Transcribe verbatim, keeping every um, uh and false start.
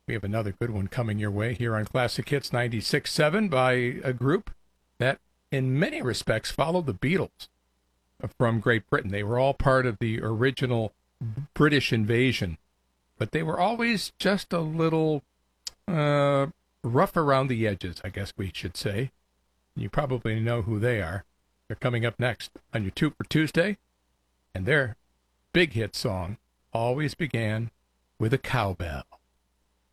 We have another good one coming your way here on Classic Hits ninety-six point seven by a group that, in many respects, followed the Beatles from Great Britain. They were all part of the original British invasion, but they were always just a little uh, rough around the edges, I guess we should say. You probably know who they are. They're coming up next on your Two for Tuesday, and their big hit song always began with a cowbell.